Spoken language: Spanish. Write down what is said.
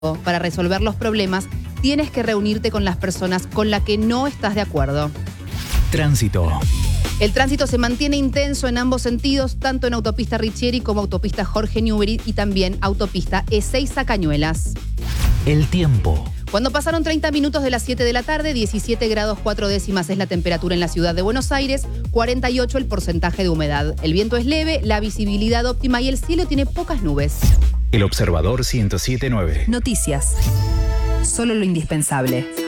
para resolver los problemas, tienes que reunirte con las personas con las que no estás de acuerdo. Tránsito. El tránsito se mantiene intenso en ambos sentidos, tanto en autopista Richieri como autopista Jorge Newbery y también autopista E6 a Cañuelas. El tiempo. Cuando pasaron 30 minutos de las 7 de la tarde, 17 grados 4 décimas es la temperatura en la ciudad de Buenos Aires, 48 el porcentaje de humedad. El viento es leve, la visibilidad óptima y el cielo tiene pocas nubes. El Observador 107.9. Noticias. Solo lo indispensable.